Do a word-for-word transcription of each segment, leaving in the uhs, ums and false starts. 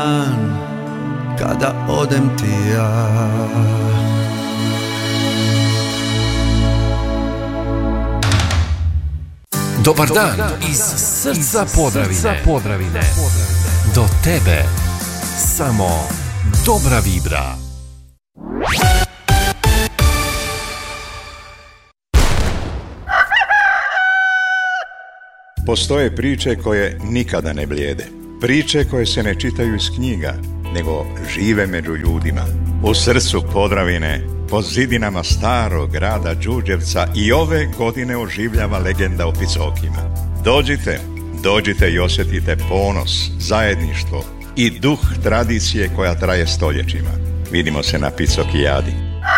Kada odem ti ja. Dobar dan iz srca Podravine. Podravine. Do tebe samo dobra vibra. Postoje priče koje nikada ne blijede. Priče koje se ne čitaju iz knjiga, nego žive među ljudima. U srcu Podravine, po zidinama starog grada Đurđevca i ove godine oživljava legenda o Picokima. Dođite, dođite i osjetite ponos, zajedništvo i duh tradicije koja traje stoljećima. Vidimo se na Picokijadi.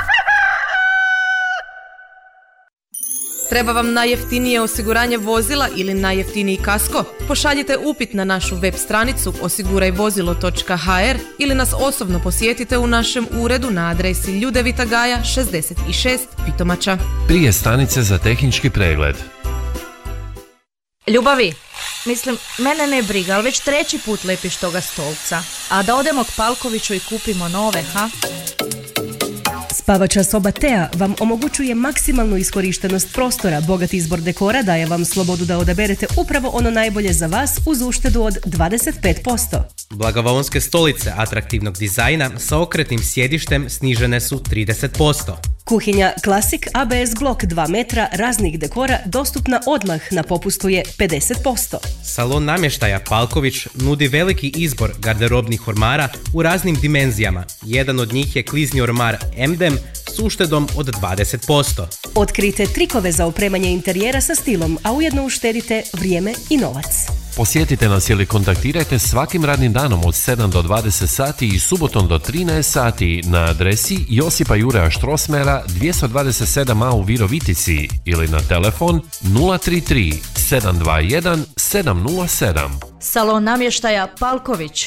Treba vam najjeftinije osiguranje vozila ili najjeftiniji kasko? Pošaljite upit na našu web stranicu osiguraj vozilo točka ha er ili nas osobno posjetite u našem uredu na adresi Ljudevita Gaja šezdeset šest Pitomača. Prije stanice za tehnički pregled. Ljubavi, mislim, mene ne briga, ali već treći put lepiš toga stolca. A da odemo k Palkoviću i kupimo nove, ha? Spavača soba Tea vam omogućuje maksimalnu iskorištenost prostora, bogat izbor dekora daje vam slobodu da odaberete upravo ono najbolje za vas uz uštedu od dvadeset pet posto. Blagovalonske stolice atraktivnog dizajna sa okretnim sjedištem snižene su trideset posto. Kuhinja Classic A B S blok dva metra raznih dekora dostupna odmah, na popustu je pedeset posto. Salon namještaja Palković nudi veliki izbor garderobnih ormara u raznim dimenzijama. Jedan od njih je klizni ormar M D E M s uštedom od dvadeset posto. Otkrite trikove za opremanje interijera sa stilom, a ujedno uštedite vrijeme i novac. Posjetite nas ili kontaktirajte svakim radnim danom od sedam do dvadeset sati i subotom do trinaest sati na adresi Josipa Juraja Štrosmera dvjesto dvadeset sedam A u Virovitici ili na telefon nula tri tri sedam dva jedan sedam nula sedam. Salon namještaja Palković.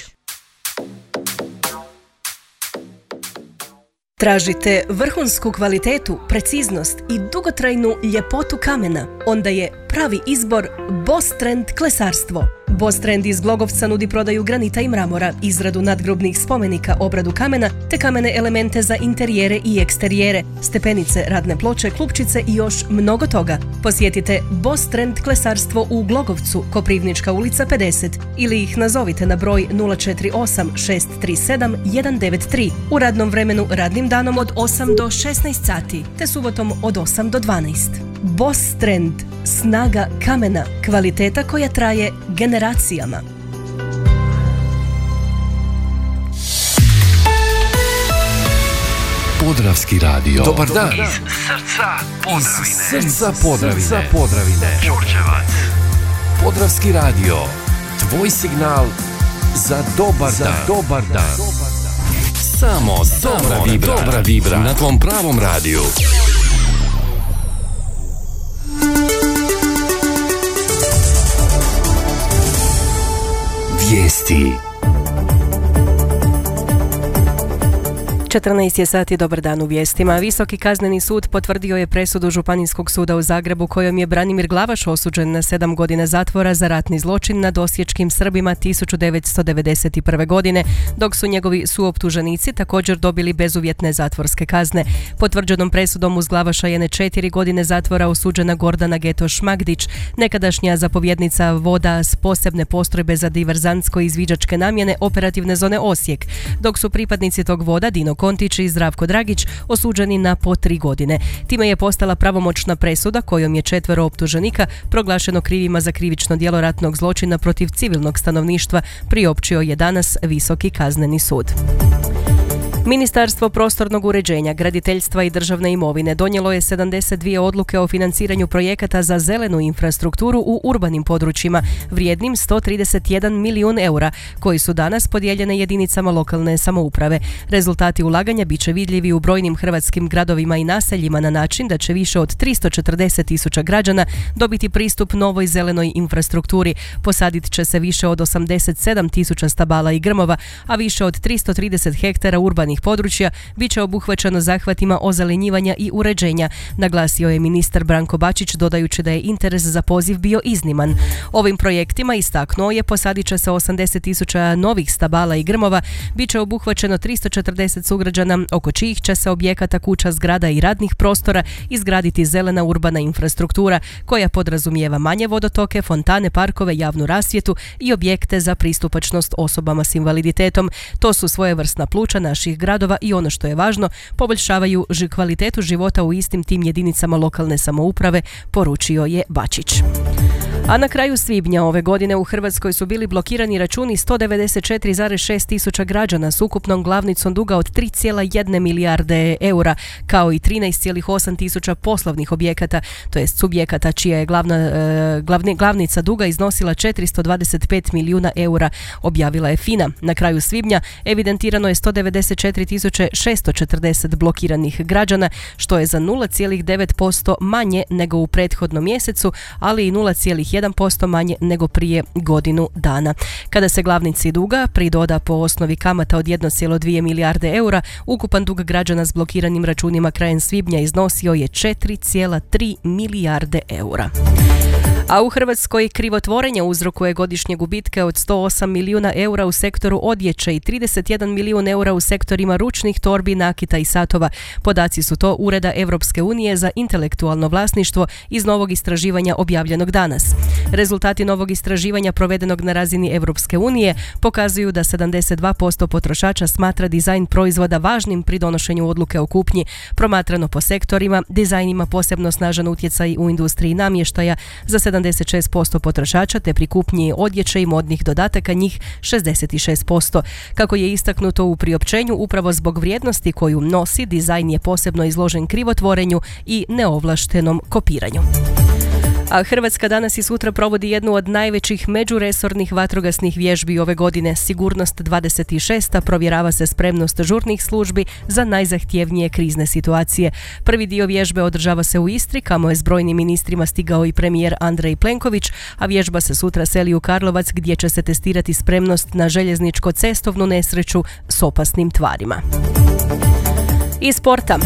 Tražite vrhunsku kvalitetu, preciznost i dugotrajnu ljepotu kamena? Onda je pravi izbor Boss Trend klesarstvo. Boss Trend iz Glogovca nudi prodaju granita i mramora, izradu nadgrobnih spomenika, obradu kamena te kamene elemente za interijere i eksterijere, stepenice, radne ploče, klupčice i još mnogo toga. Posjetite Boss Trend klesarstvo u Glogovcu, Koprivnička ulica pedeset, ili ih nazovite na broj nula četiri osam šest tri sedam jedan devet tri u radnom vremenu radnim danom od osam do šesnaest sati te subotom od osam do dvanaest. Boss Trend, snaga kamena, kvaliteta koja traje generacijama. Podravski radio. Dobar dan iz srca Podravine. Iz srca Podravine. Srca Podravine. Đurđevac. Podravski radio. Tvoj signal za dobar za dan. Dobar dan. Samo dobra vibra. Dobra vibra na tvom pravom radiju. Vijesti. četrnaest je sati, dobar dan u vijestima. Visoki kazneni sud potvrdio je presudu Županijskog suda u Zagrebu kojom je Branimir Glavaš osuđen na sedam godina zatvora za ratni zločin nad osječkim Srbima tisuću devetsto devedeset prve. godine, dok su njegovi suoptuženici također dobili bezuvjetne zatvorske kazne. Potvrđenom presudom uz Glavaša je na četiri godine zatvora osuđena Gordana Getoš Magdić, nekadašnja zapovjednica voda s posebne postrojbe za diverzantsko-izviđačke namjene operativne zone Osijek, dok su pripadnici tog voda Dino Kontić i Zdravko Dragić osuđeni na po tri godine. Time je postala pravomoćna presuda kojom je četvero optuženika proglašeno krivima za krivično djelo ratnog zločina protiv civilnog stanovništva, priopćio je danas Visoki kazneni sud. Ministarstvo prostornog uređenja, graditeljstva i državne imovine donijelo je sedamdeset dvije odluke o financiranju projekata za zelenu infrastrukturu u urbanim područjima vrijednim sto trideset jedan milijun eura, koji su danas podijeljene jedinicama lokalne samouprave. Rezultati ulaganja bit će vidljivi u brojnim hrvatskim gradovima i naseljima na način da će više od tristo četrdeset tisuća građana dobiti pristup novoj zelenoj infrastrukturi. Posadit će se više od osamdeset sedam tisuća stabala i grmova, a više od tristo trideset hektara urbanih ruralnih područja bit će obuhvaćeno zahvatima ozelenjivanja i uređenja, naglasio je ministar Branko Bačić, dodajući da je interes za poziv bio izniman. Ovim projektima, istaknuo je, posadit će se osamdeset tisuća novih stabala i grmova, bit će obuhvaćeno tristo četrdeset sugrađana, oko čijih će se objekata, kuća, zgrada i radnih prostora izgraditi zelena urbana infrastruktura koja podrazumijeva manje vodotoke, fontane, parkove, javnu rasvjetu i objekte za pristupačnost osobama s invaliditetom. To su svojevrsna pluća naših gradova i ono što je važno, poboljšavaju kvalitetu života u istim tim jedinicama lokalne samouprave, poručio je Bačić. A na kraju svibnja ove godine u Hrvatskoj su bili blokirani računi sto devedeset četiri zarez šest tisuća građana s ukupnom glavnicom duga od tri zarez jedna milijarde eura, kao i trinaest zarez osam tisuća poslovnih objekata, to jest subjekata čija je glavna, e, glavni, glavnica duga iznosila četiristo dvadeset pet milijuna eura, objavila je FINA. Na kraju svibnja evidentirano je sto devedeset četiri tisuće šesto četrdeset blokiranih građana, što je za nula zarez devet posto manje nego u prethodnom mjesecu, ali i nula zarez jedan posto manje nego prije godinu dana. Kada se glavnici duga pridoda po osnovi kamata od jedna zarez dva milijarde eura, ukupan dug građana s blokiranim računima krajem svibnja iznosio je četiri zarez tri milijarde eura. A u Hrvatskoj krivotvorenje uzrokuje godišnje gubitke od sto osam milijuna eura u sektoru odjeće i trideset jedan milijun eura u sektorima ručnih torbi, nakita i satova. Podaci su to Ureda Europske unije za intelektualno vlasništvo iz novog istraživanja objavljenog danas. Rezultati novog istraživanja provedenog na razini Europske unije pokazuju da sedamdeset dva posto potrošača smatra dizajn proizvoda važnim pri donošenju odluke o kupnji. Promatrano po sektorima, dizajn ima posebno snažan utjecaj u industriji namještaja za sedamdeset šest posto potrošača, te pri kupnji odjeće i modnih dodataka njih šezdeset šest posto. Kako je istaknuto u priopćenju, upravo zbog vrijednosti koju nosi, dizajn je posebno izložen krivotvorenju i neovlaštenom kopiranju. A Hrvatska danas i sutra provodi jednu od najvećih međuresornih vatrogasnih vježbi ove godine. Sigurnost dvadeset šest provjerava se spremnost žurnih službi za najzahtjevnije krizne situacije. Prvi dio vježbe održava se u Istri, kamo je s brojnim ministrima stigao i premijer Andrej Plenković, a vježba se sutra seli u Karlovac, gdje će se testirati spremnost na željezničko-cestovnu nesreću s opasnim tvarima. Iz sporta.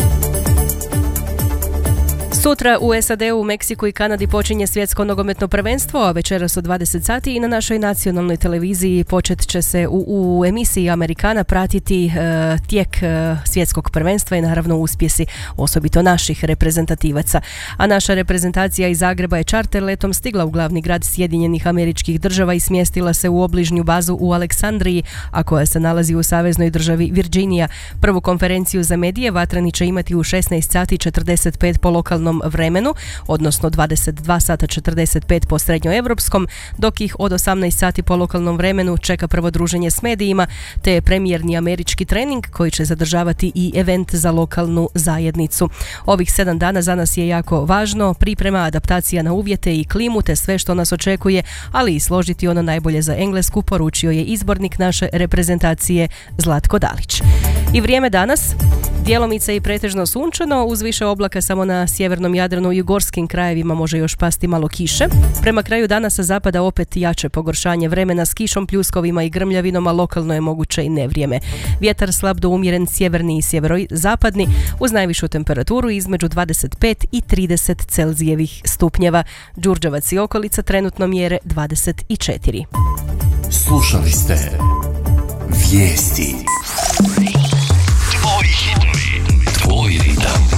Sutra u S A D-u, Meksiku i Kanadi počinje svjetsko nogometno prvenstvo, a večeras u dvadeset sati i na našoj nacionalnoj televiziji počet će se u, u emisiji Amerikana pratiti e, tijek e, svjetskog prvenstva i naravno uspjesi osobito naših reprezentativaca. A naša reprezentacija iz Zagreba je čarter letom stigla u glavni grad Sjedinjenih Američkih Država i smjestila se u obližnju bazu u Aleksandriji, a koja se nalazi u saveznoj državi Virginija. Prvu konferenciju za medije vatrani će imati u šesnaest sati četrdeset pet po lokalnom vremenu, odnosno dvadeset dva sata četrdeset pet po srednjoevropskom, dok ih od osamnaest sati po lokalnom vremenu čeka prvo druženje s medijima, te premijerni američki trening koji će zadržavati i event za lokalnu zajednicu. Ovih sedam dana za nas je jako važno, priprema, adaptacija na uvjete i klimu te sve što nas očekuje, ali i složiti ono najbolje za Englesku, poručio je izbornik naše reprezentacije Zlatko Dalić. I vrijeme danas, djelomice i pretežno sunčano, uz više oblaka samo na sjevernom Jadranu i u gorskim krajevima može još pasti malo kiše. Prema kraju dana sa zapada opet jače pogoršanje vremena s kišom, pljuskovima i grmljavinom, a lokalno je moguće i nevrijeme. Vjetar slab do umjeren sjeverni i sjeverozapadni uz najvišu temperaturu između dvadeset pet i trideset Celzijevih stupnjeva. Đurđevac i okolica trenutno mjere dvadeset četiri. Slušali ste vijesti. Tvoji hitovi, tvoj ritam.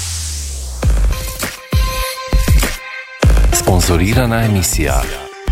Sponzorirana emisija.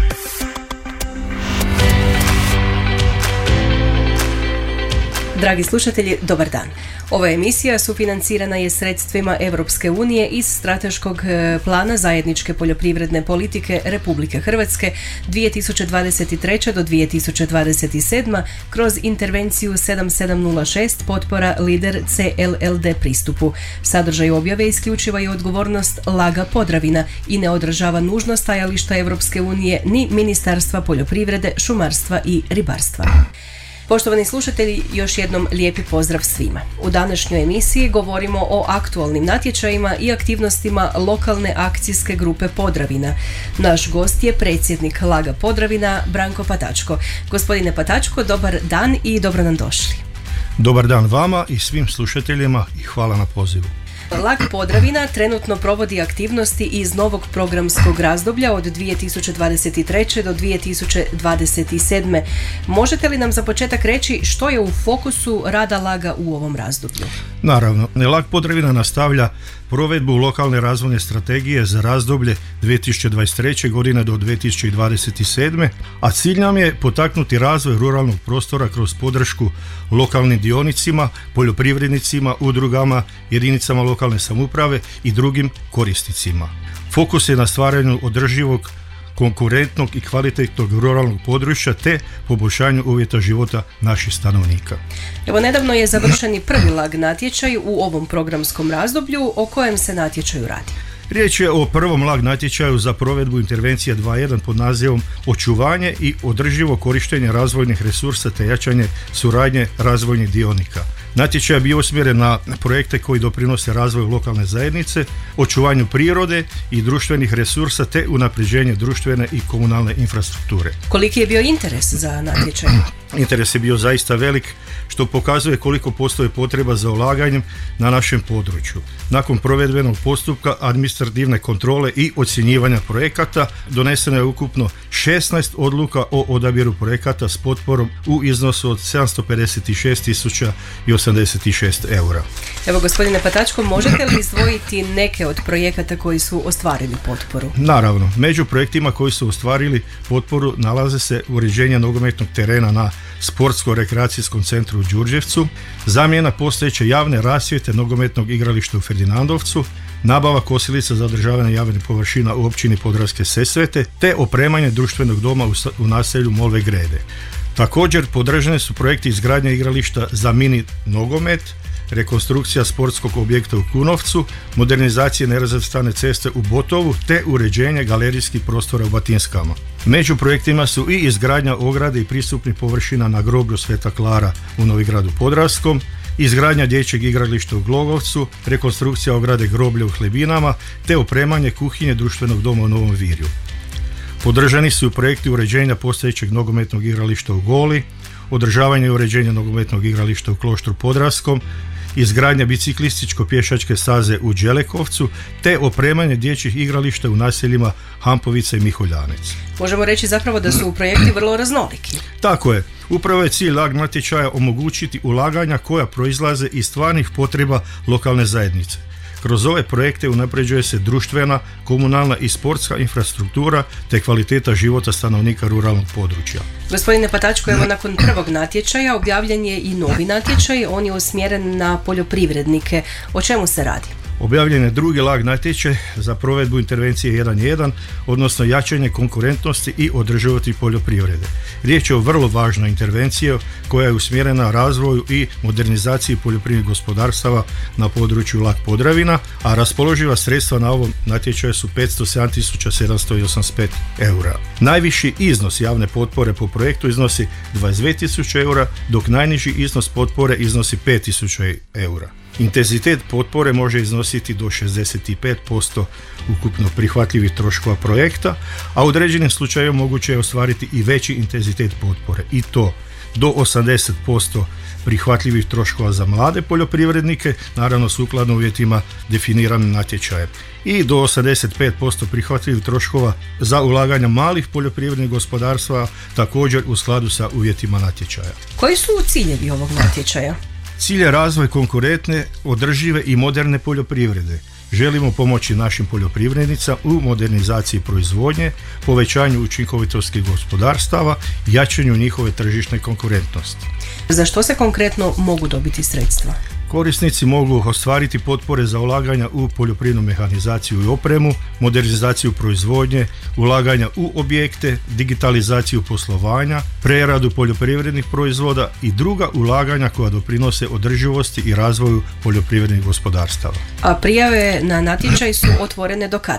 Dragi slušatelji, dobar dan. Ova emisija sufinancirana je sredstvima Europske unije iz strateškog plana zajedničke poljoprivredne politike Republike Hrvatske dvije tisuće dvadeset treće do dvije tisuće dvadeset sedma kroz intervenciju sedam sedam nula šest potpora Lider C L L D pristupu. Sadržaj objave isključiva je odgovornost Laga Podravina i ne odražava nužno stajališta Europske unije ni Ministarstva poljoprivrede, šumarstva i ribarstva. Poštovani slušatelji, još jednom lijepi pozdrav svima. U današnjoj emisiji govorimo o aktualnim natječajima i aktivnostima lokalne akcijske grupe Podravina. Naš gost je predsjednik Laga Podravina, Branko Patačko. Gospodine Patačko, dobar dan i dobro nam došli. Dobar dan vama i svim slušateljima i hvala na pozivu. Lag Podravina trenutno provodi aktivnosti iz novog programskog razdoblja od dvije tisuće dvadeset treće do dvije tisuće dvadeset sedme. Možete li nam za početak reći što je u fokusu rada Laga u ovom razdoblju? Naravno, Lag Podravina nastavlja provedbu lokalne razvojne strategije za razdoblje dvije tisuće dvadeset treće godine do dvije tisuće dvadeset sedme, a cilj nam je potaknuti razvoj ruralnog prostora kroz podršku lokalnim dionicima, poljoprivrednicima, udrugama, jedinicama lokalne samouprave i drugim korisnicima. Fokus je na stvaranju održivog, konkurentnog i kvalitetnog ruralnog područja te poboljšanju uvjeta života naših stanovnika. Evo, nedavno je završen i prvi Lag natječaj u ovom programskom razdoblju. O kojem se natječaju radi? Riječ je o prvom Lag natječaju za provedbu intervencije dva jedan pod nazivom Očuvanje i održivo korištenje razvojnih resursa te jačanje suradnje razvojnih dionika. Natječaj je bio usmjeren na projekte koji doprinose razvoju lokalne zajednice, očuvanju prirode i društvenih resursa te unapređenje društvene i komunalne infrastrukture. Koliki je bio interes za natječaj? Interes je bio zaista velik, što pokazuje koliko postoji potreba za ulaganjem na našem području. Nakon provedbenog postupka administrativne kontrole i ocjenjivanja projekata doneseno je ukupno šesnaest odluka o odabiru projekata s potporom u iznosu od sedamsto pedeset šest tisuća osamdeset šest eura. Evo, gospodine Patačko, možete li izdvojiti neke od projekata koji su ostvarili potporu? Naravno, među projektima koji su ostvarili potporu nalaze se uređenje nogometnog terena na Sportsko-rekreacijskom centru u Đurđevcu, zamjena postojeće javne rasvjete nogometnog igrališta u Ferdinandovcu, nabava kosilica za održavanje javnih površina u općini Podravske Sesvete te opremanje društvenog doma u naselju Molve Grede. Također podržane su projekti izgradnje igrališta za mini nogomet, rekonstrukcija sportskog objekta u Kunovcu, modernizacije nerazvrstane ceste u Botovu te uređenje galerijskih prostora u Batinskama. Među projektima su i izgradnja ograde i pristupnih površina na groblju Sveta Klara u Novigradu Podravskom, izgradnja dječjeg igrališta u Glogovcu, rekonstrukcija ograde groblja u Hlebinama te opremanje kuhinje društvenog doma u Novom Virju. Podržani su projekti uređenja postojećeg nogometnog igrališta u Goli, održavanje i uređenje nogometnog igrališta u Kloštru Podravskom, izgradnja biciklističko-pješačke staze u Đelekovcu te opremanje dječjih igrališta u naseljima Hampovica i Mihuljanec. Možemo reći zapravo da su projekti vrlo raznoliki. Tako je. Upravo je cilj Lag natječaja omogućiti ulaganja koja proizlaze iz stvarnih potreba lokalne zajednice. Kroz ove projekte unapređuje se društvena, komunalna i sportska infrastruktura te kvaliteta života stanovnika ruralnog područja. Gospodine Patačko, evo nakon prvog natječaja objavljen je i novi natječaj, on je usmjeren na poljoprivrednike. O čemu se radi? Objavljen je drugi Lag natječaj za provedbu intervencije jedan jedan, odnosno jačanje konkurentnosti i održivosti poljoprivrede. Riječ je o vrlo važnoj intervenciji koja je usmjerena razvoju i modernizaciji poljoprivrednih gospodarstava na području Lag Podravina, a raspoloživa sredstva na ovom natječaju su petsto sedam tisuća sedamsto osamdeset pet eura. Najviši iznos javne potpore po projektu iznosi dvadeset dvije tisuće eura, dok najniži iznos potpore iznosi pet tisuća eura. Intenzitet potpore može iznositi do šezdeset pet posto ukupno prihvatljivih troškova projekta, a u određenim slučajevima moguće je ostvariti i veći intenzitet potpore, i to do osamdeset posto prihvatljivih troškova za mlade poljoprivrednike, naravno sukladno uvjetima definiranim natječajem, i do osamdeset pet posto prihvatljivih troškova za ulaganja malih poljoprivrednih gospodarstva, također u skladu sa uvjetima natječaja. Koji su ciljevi ovog natječaja? Cilj je razvoj konkurentne, održive i moderne poljoprivrede. Želimo pomoći našim poljoprivrednicama u modernizaciji proizvodnje, povećanju učinkovitosti gospodarstava i jačanju njihove tržišne konkurentnosti. Za što se konkretno mogu dobiti sredstva? Korisnici mogu ostvariti potpore za ulaganja u poljoprivrednu mehanizaciju i opremu, modernizaciju proizvodnje, ulaganja u objekte, digitalizaciju poslovanja, preradu poljoprivrednih proizvoda i druga ulaganja koja doprinose održivosti i razvoju poljoprivrednih gospodarstava. A prijave na natječaj su otvorene do kada?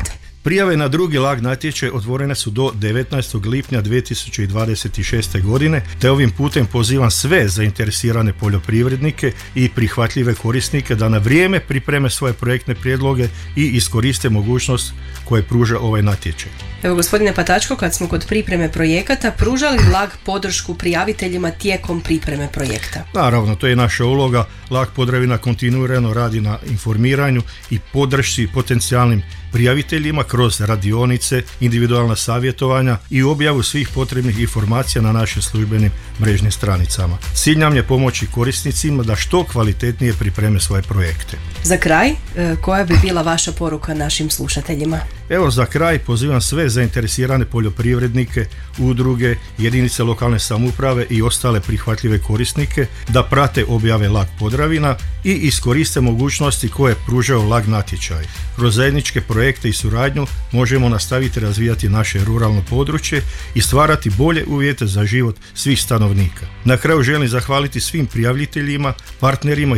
Prijave na drugi lag natječaj otvorene su do devetnaestog lipnja dvije tisuće dvadeset šeste. godine, te ovim putem pozivam sve zainteresirane poljoprivrednike i prihvatljive korisnike da na vrijeme pripreme svoje projektne prijedloge i iskoriste mogućnost koje pruža ovaj natječaj. Evo, gospodine Patačko, kad smo kod pripreme projekata, pruža li lag podršku prijaviteljima tijekom pripreme projekta? Naravno, to je naša uloga. Lag Podravina kontinuirano radi na informiranju i podršci potencijalnim prijaviteljima kroz radionice, individualna savjetovanja i objavu svih potrebnih informacija na našim službenim mrežnim stranicama. Cilj nam je pomoći korisnicima da što kvalitetnije pripreme svoje projekte. Za kraj, koja bi bila vaša poruka našim slušateljima? Evo, za kraj pozivam sve zainteresirane poljoprivrednike, udruge, jedinice lokalne samouprave i ostale prihvatljive korisnike da prate objave Lag Podravina i iskoriste mogućnosti koje pružaju lag natječaj. Kroz zajedničke projekte i suradnju možemo nastaviti razvijati naše ruralno područje i stvarati bolje uvjete za život svih stanovnika. Na kraju želim zahvaliti svim prijaviteljima, partnerima